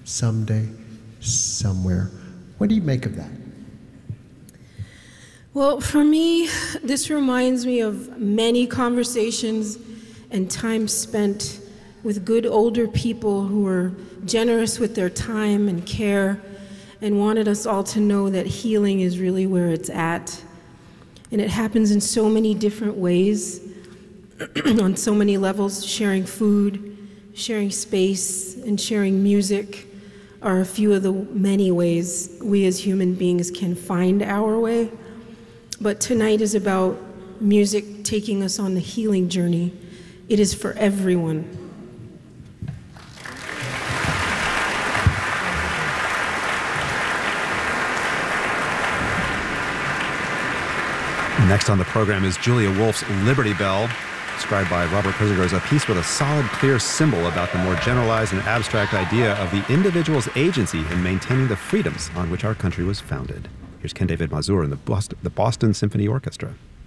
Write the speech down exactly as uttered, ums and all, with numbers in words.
someday, somewhere. What do you make of that? Well, for me, this reminds me of many conversations and time spent with good older people who were generous with their time and care and wanted us all to know that healing is really where it's at. And it happens in so many different ways, on so many levels. Sharing food, sharing space, and sharing music are a few of the many ways we as human beings can find our way. But tonight is about music taking us on the healing journey. It is for everyone. Next on the program is Julia Wolf's Liberty Bell, described by Robert Persinger as a piece with a solid, clear symbol about the more generalized and abstract idea of the individual's agency in maintaining the freedoms on which our country was founded. Here's Ken David Mazur and the Boston, the Boston Symphony Orchestra.